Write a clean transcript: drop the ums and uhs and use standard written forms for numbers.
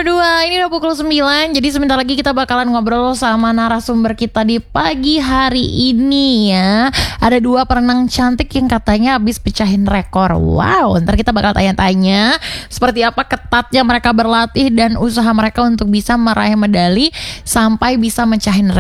22, ini udah pukul 9. Jadi sebentar lagi kita bakalan ngobrol sama narasumber kita di pagi hari ini ya. Ada 2 perenang cantik yang katanya habis pecahin rekor. Wow, ntar kita bakal tanya-tanya seperti apa ketatnya mereka berlatih dan usaha mereka untuk bisa meraih medali sampai bisa mecahin rekor